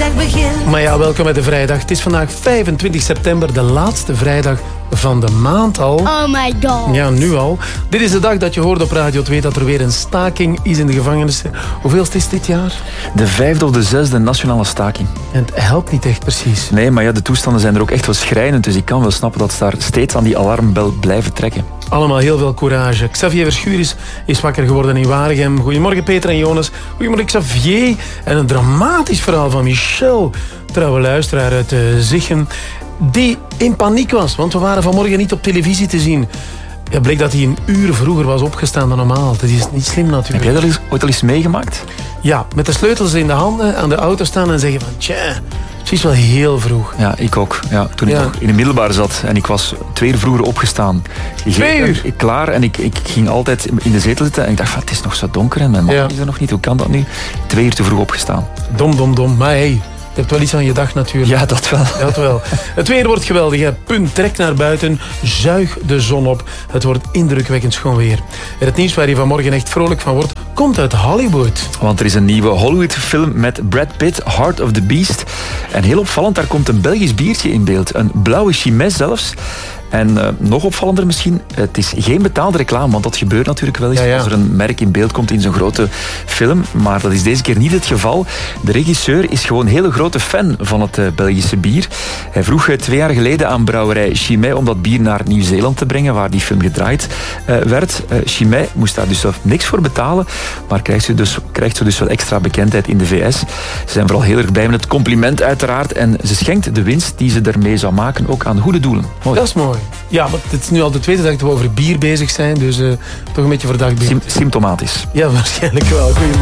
vrijdag begint. Maar ja, welkom bij de vrijdag. Het is vandaag 25 september, de laatste vrijdag van de maand al. Oh my god. Ja, nu al. Dit is de dag dat je hoort op Radio 2 dat er weer een staking is in de gevangenissen. Hoeveelste is dit jaar? De 5e of de 6e nationale staking. En het helpt niet echt precies. Nee, maar ja, de toestanden zijn er ook echt wel schrijnend. Dus ik kan wel snappen dat ze daar steeds aan die alarmbel blijven trekken. Allemaal heel veel courage. Xavier Verschuur is wakker geworden in Waregem. Goedemorgen Peter en Jonas. Goedemorgen Xavier. En een dramatisch verhaal van Michel, trouwe luisteraar uit Zichem, die in paniek was, want we waren vanmorgen niet op televisie te zien. Het bleek dat hij een uur vroeger was opgestaan dan normaal. Dat is niet slim natuurlijk. Heb jij dat ooit al eens meegemaakt? Ja, met de sleutels in de handen aan de auto staan en zeggen van tja, het is wel heel vroeg. Ja, ik ook. Ja, toen ik nog in de middelbare zat en ik was 2 uur vroeger opgestaan. 2 uur? Klaar en ik ging altijd in de zetel zitten en ik dacht van het is nog zo donker en mijn man is er nog niet. Hoe kan dat nu? 2 uur te vroeg opgestaan. Dom. Maar hey, je hebt wel iets aan je dag natuurlijk. Ja, dat wel. Dat wel. Het weer wordt geweldig. Hè. Punt, trek naar buiten, zuig de zon op. Het wordt indrukwekkend schoon weer. En het nieuws waar je vanmorgen echt vrolijk van wordt, komt uit Hollywood. Want er is een nieuwe Hollywood-film met Brad Pitt, Heart of the Beast. En heel opvallend, daar komt een Belgisch biertje in beeld. Een blauwe Chimay zelfs. En nog opvallender misschien, het is geen betaalde reclame, want dat gebeurt natuurlijk wel eens als er een merk in beeld komt in zo'n grote film. Maar dat is deze keer niet het geval. De regisseur is gewoon een hele grote fan van het Belgische bier. Hij vroeg 2 jaar geleden aan brouwerij Chimay om dat bier naar Nieuw-Zeeland te brengen, waar die film gedraaid werd. Chimay moest daar dus zelf niks voor betalen, maar krijgt ze dus wel extra bekendheid in de VS. Ze zijn vooral heel erg blij met het compliment uiteraard en ze schenkt de winst die ze ermee zou maken ook aan goede doelen. Mooi. Dat is mooi. Ja, maar het is nu al de tweede dag dat we over bier bezig zijn, dus toch een beetje verdacht bier. Symptomatisch. Ja, waarschijnlijk wel. Goedemorgen.